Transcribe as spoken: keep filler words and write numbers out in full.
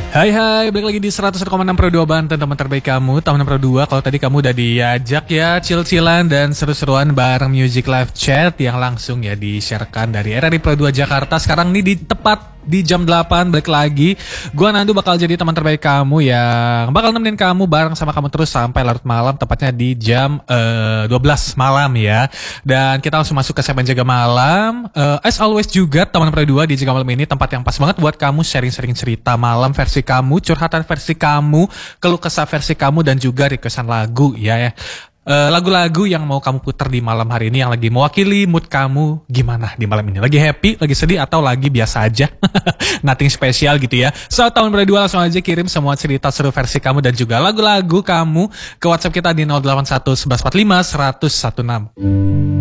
Hai hai, balik lagi di seratus satu koma enam Pro dua Banten, teman terbaik kamu, teman Pro dua. Kalau tadi kamu udah diajak ya chill-chillan dan seru-seruan bareng Music Live Chat yang langsung ya di-sharekan dari R R I Pro dua Jakarta. Sekarang nih di tepat di jam delapan balik lagi. Gua Nandu bakal jadi teman terbaik kamu yang bakal nemenin kamu bareng sama kamu terus sampai larut malam, tepatnya di jam uh, dua belas malam ya. Dan kita langsung masuk ke segmen Jaga Malam. Uh, as always juga teman Pro dua di Jaga Malam ini tempat yang pas banget buat kamu sharing-sharing cerita malam versi kamu, curhatan versi kamu, keluh kesah versi kamu, dan juga requestan lagu ya ya. Uh, lagu-lagu yang mau kamu putar di malam hari ini yang lagi mewakili mood kamu gimana di malam ini. Lagi happy, lagi sedih, atau lagi biasa aja. Nothing spesial gitu ya. So, tahun berdua langsung aja kirim semua cerita seru versi kamu dan juga lagu-lagu kamu ke WhatsApp kita di nol delapan satu satu satu empat lima satu nol satu enam.